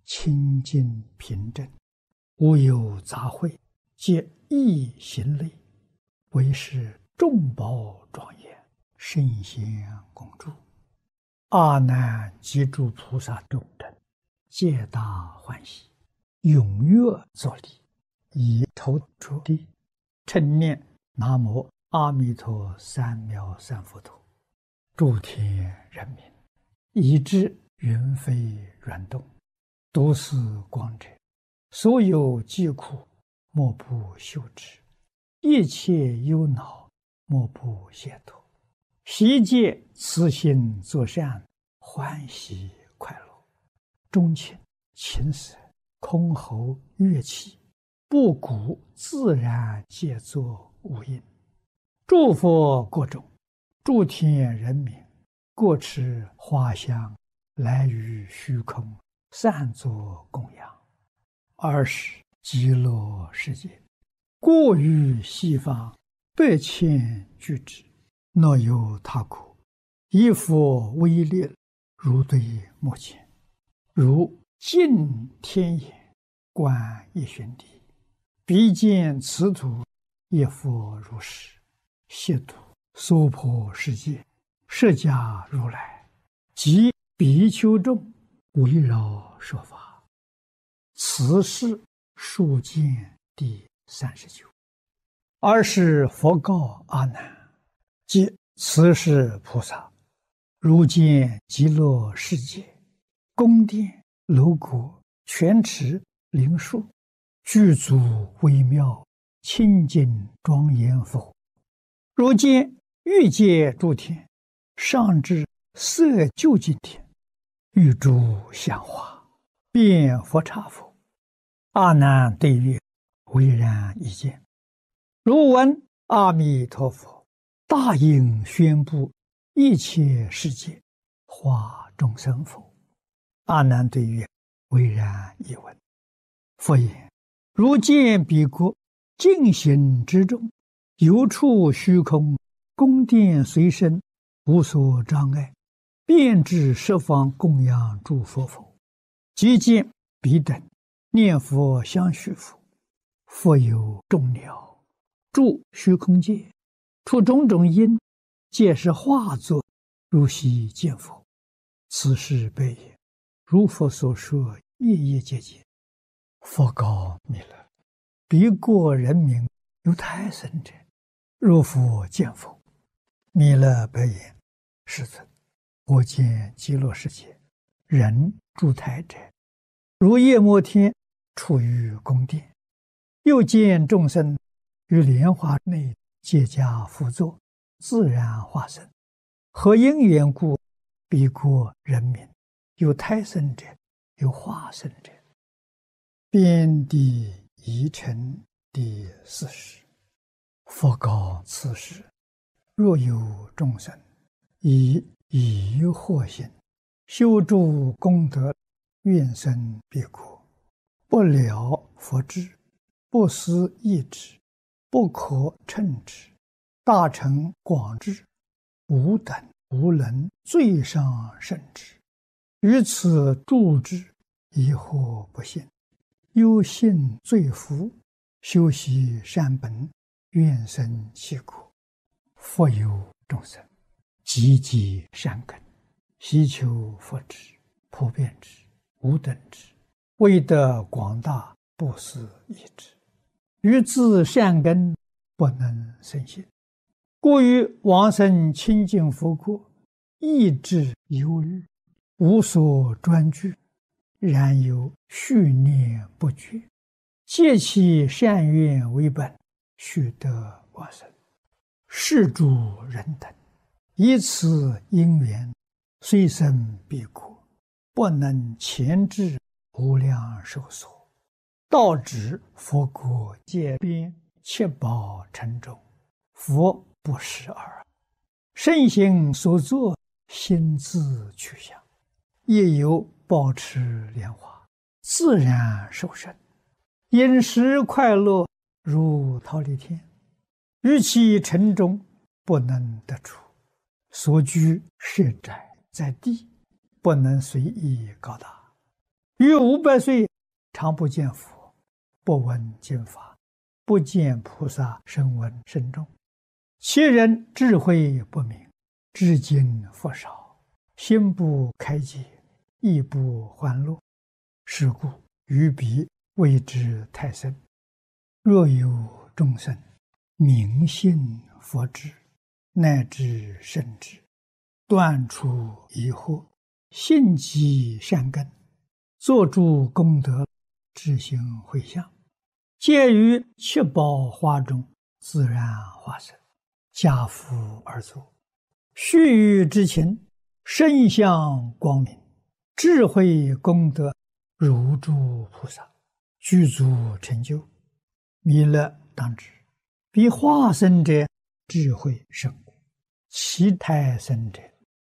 清净平正，无有杂秽，皆一行类，为是众宝庄严，圣贤共住。阿难及诸菩萨众等，皆大欢喜，踊跃作礼，以头着地，称念南无阿弥陀三藐三佛陀。诸天人民，以至云飞软动，都是光者，所有疾苦，莫不休止；一切忧恼，莫不解脱。悉皆慈心作善，欢喜快乐。钟磬、琴瑟、箜篌、乐器，布谷自然皆作无应。诸佛国中，诸天人民，各持花香，来于虚空，散作供养。尔时极乐世界，过于西方8,000俱胝，若有他国，以佛威力，如对目前，如镜天眼，观一旬地，彼见此土，一佛如是，悉土娑婆世界，释迦如来及比丘众，围绕说法。此是数见第39。尔时佛告阿难：即此是菩萨，如见极乐世界，宫殿楼阁、泉池灵树，具足微妙，清净庄严否？如见欲界诸天，上至色究竟天，欲诸香花，遍佛刹否？阿难对曰：唯然一见。如闻阿弥陀佛大应宣布一切世界，化众生否？阿难对曰：唯然一闻。佛言：如见彼国净行之中，有处虚空，宫殿随身，无所障碍，遍至十方供养诸佛否？即见彼等念佛相续否？复有众鸟住虚空界，出种种因，皆是化作，如悉见否？此是悲也。如佛所说，夜夜皆见。佛告弥勒：彼国人民有胎生者，如佛见否？弥勒白言：世尊，我见极乐世界人住胎者，如夜摩天处于宫殿，又见众生于莲花内皆加辅佐，自然化身。何因缘故？彼国人民有胎生者，有化身者。遍地疑尘第40。佛告此时：若有众生以疑惑心，修诸功德，愿生彼国，不了佛智，不思议之，不可称之，大乘广智，无等无能，最上甚至。于此住之，疑惑不信，忧信罪福，修习善本，愿生其国。复有众生积极善根，希求佛智，普遍之，无等之，为得广大，不思议之。于自善根不能生信，故于往生清净佛国，意志忧虑，无所专具，然有续念不绝，借其善愿为本，须得往生。是诸人等以此因缘，虽生彼国，不能前至无量寿所，到指佛国界边七宝城中，佛不识耳。圣行所作，心自去向，亦有保持莲花，自然受生，饮食快乐，如忉利天。于其城中不能得出，所居设宅在地，不能随意高大。 逾500岁，常不见佛，不闻经法，不见菩萨声闻圣众。其人智慧不明，至今佛少，心不开解，亦不欢乐。是故于彼谓之太深。若有众生明信佛智，乃至圣智，断除疑惑，信积善根，作诸功德，自行回向，皆于七宝花中自然化身，家父而坐，须臾之情，身相光明，智慧功德如诸菩萨，具足成就。弥勒当知，彼化身者智慧甚故，其胎生者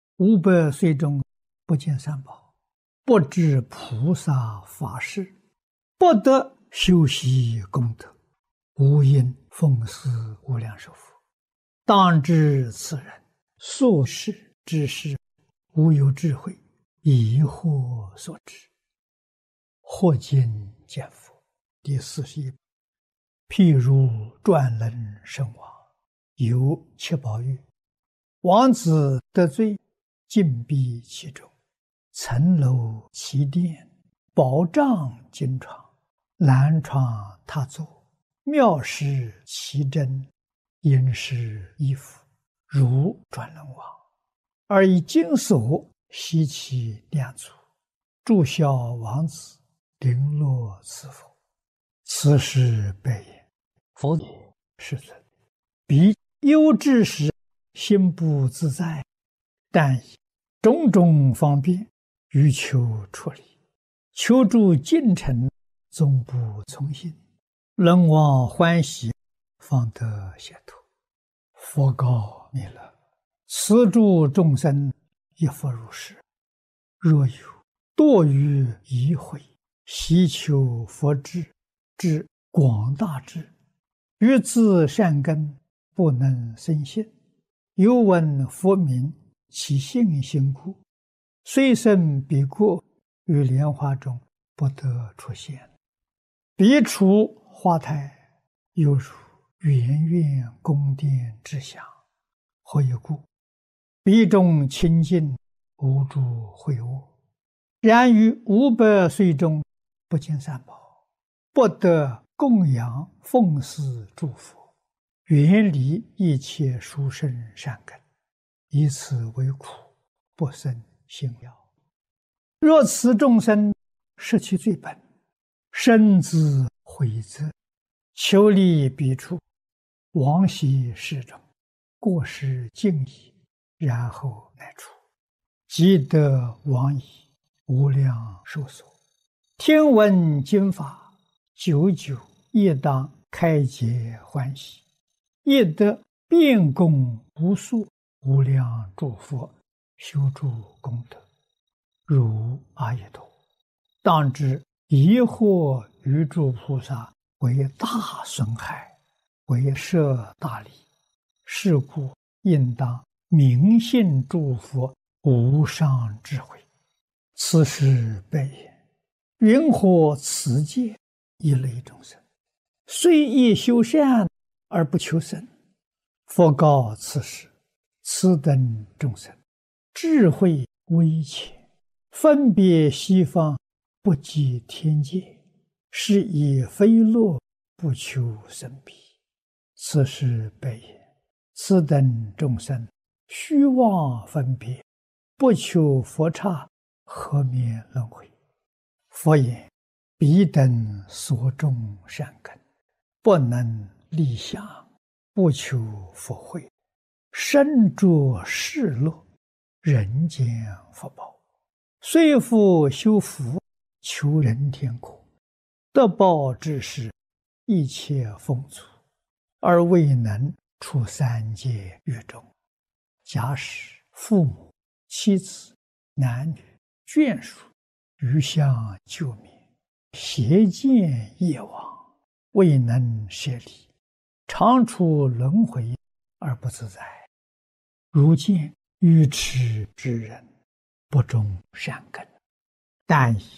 500岁中不见三宝，不知菩萨法事，不得修习功德，无因奉祀无量寿佛。当知此人所事之事，无有智慧，疑惑所致。或今见佛第41。譬如转轮圣王，有七宝玉，王子得罪，禁闭其中，层楼其殿，宝帐金床，蓝床榻座，妙饰其真，殷实衣服，如转轮王，而以金锁悉其两足，祝孝王子，绫罗赐佛。此时白言：佛也，世尊，彼忧之时，心不自在，但以种种方便，欲求出离，求助近臣，终不从心，人望欢喜，方得解脱。佛告弥勒：此诸众生亦复如是。若有堕于疑悔，希求佛智，至广大智，于自善根不能生信，又闻佛名，其信心故，虽生彼国，于莲花中不得出现。彼处花台，犹如圆圆宫殿之祥。何以故？彼中清净，无诸秽恶。然于500岁中，不见三宝，不得供养奉祀诸佛，远离一切殊胜善根，以此为苦，不生信了。若此众生失其最本，深自悔责，求离彼处，往昔世中，过失尽已，然后乃出，即得往矣，无量寿所。听闻经法，久久亦当开解欢喜，亦得遍供无数无量诸佛，修诸功德，如阿逸多。当知疑惑于诸菩萨，为大损害，为摄大利。是故应当明信诸佛无上智慧。此时白言：云何此界一类众生，虽亦修善而不求生？佛告此时：此等众生智慧微浅，分别西方，不及天界，是以非乐，不求生彼。此时白言：此等众生虚妄分别，不求佛刹，何免轮回？佛言：彼等所种善根，不能立想，不求佛慧，身着世乐，人间福报，虽复修福，求人天国，得报之时，一切丰足，而未能出三界狱中。假使父母、妻子、男女、眷属余相救灭，邪见业往，未能舍离，常处轮回而不自在。如见愚痴之人，不种善根，但以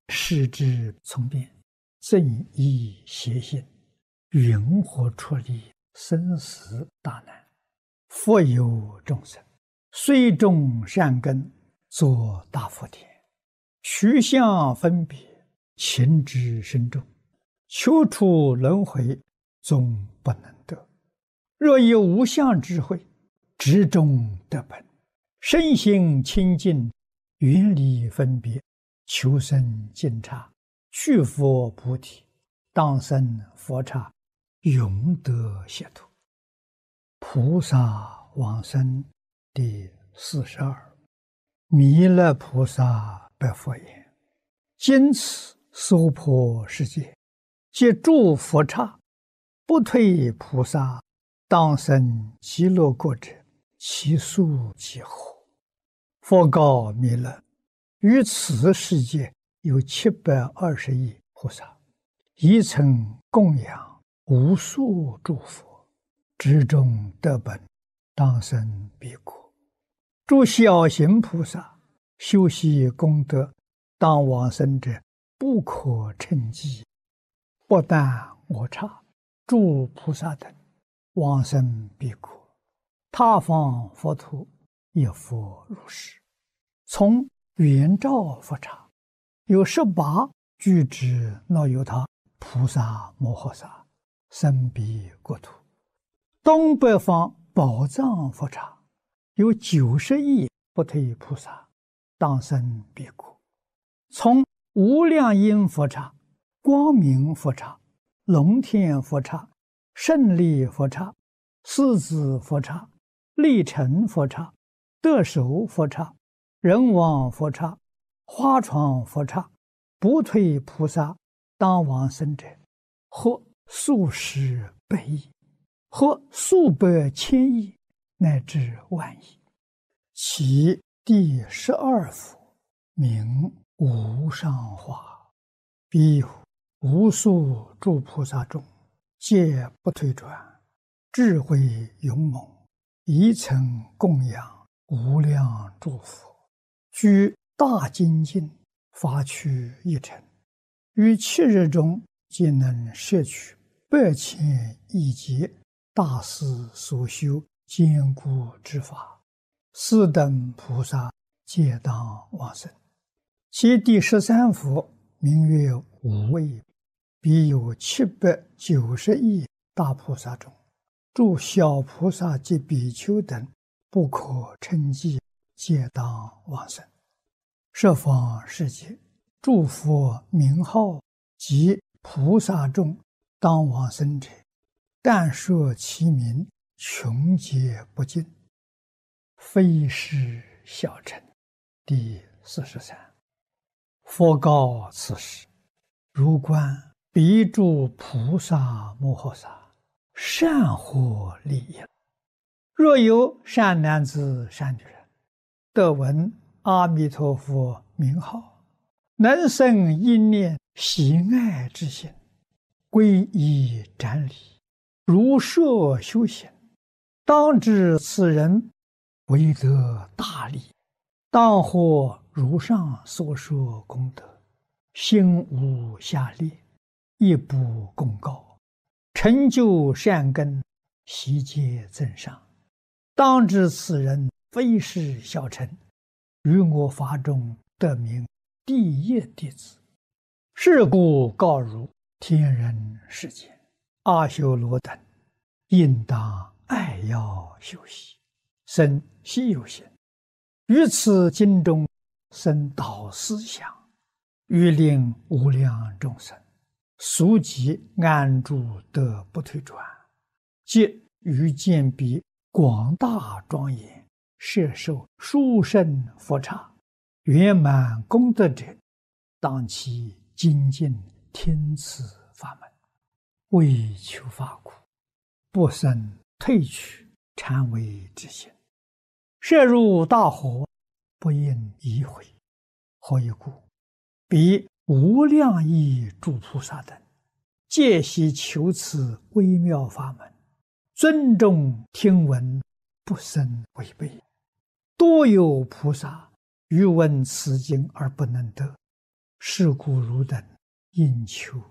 视之从变，正义邪心，云何处理生死大难？佛有众生，虽种善根，作大福田，取相分别，情之深重，求出轮回，终不能得。若有无相智慧，直中得本，身心清净，远离分别，求生净刹，去佛菩提，当生佛刹，永得解脱。菩萨往生第42。弥勒菩萨白佛言：今此娑婆世界，皆诸佛刹，不退菩萨，当生极乐国者，其数几何？佛告弥勒：于此世界有720亿菩萨，一曾供养无数诸佛，直中得本，当生彼国。诸小行菩萨修习功德，当往生者不可称计。不但我刹，诸菩萨等往生彼国，他方佛土也复如是。从圆照佛刹，有18具之那由他菩萨摩诃萨生彼国土。东北方宝藏佛刹，有90亿不退菩萨，当生彼国。从无量音佛刹、光明佛刹、龙天佛刹、胜利佛刹、狮子佛刹、力成佛刹、得手佛刹、人王佛刹、花床佛刹，不退菩萨当往生者，或数十百亿，或数百千亿，乃至万亿。其第12佛名无上化，彼无数诸菩萨中，皆不退转，智慧勇猛，一曾供养无量诸佛，居大精进，发趣一尘，于7日中皆能摄取8千亿劫大师所修坚固之法，四等菩萨皆当往生。其第13佛名曰无畏，彼有790亿大菩萨中，诸小菩萨及比丘等不可称计，皆当往生。十方世界诸佛名号及菩萨众当往生者，但说其名，穷劫不尽，非是小乘。第43。佛告此时：如观彼诸菩萨摩诃萨，善获利益。若有善男子善女人，得闻阿弥陀佛名号，能生一念喜爱之心，皈依瞻礼，如设修行，当知此人为得大利，当获如上所说功德，心无下劣，亦不公告，成就善根，悉皆增上。当知此人非是小乘，于我法中得名第一弟子。是故告汝天人世间阿修罗等，应当爱要修习，生希有行，于此经中生导思想，欲令无量众生速即安住得不退转，即于见彼广大庄严，摄受殊胜佛刹，圆满功德者，当其精进听此法门，为求法苦，不生退去禅为之心。摄入大河，不应移回。何以故？彼无量亿诸菩萨等，皆悉求此微妙法门，尊重听闻，不生违背。多有菩萨欲闻此经而不能得， 是故汝等应求